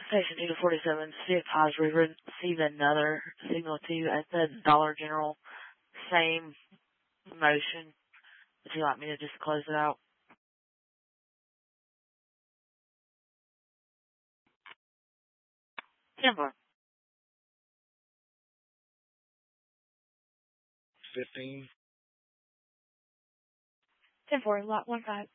Station 2 to 47, see if I've received another signal to you at the Dollar General. Same motion. Would you like me to just close it out? Timber. 15. 10-4, lot 1-5.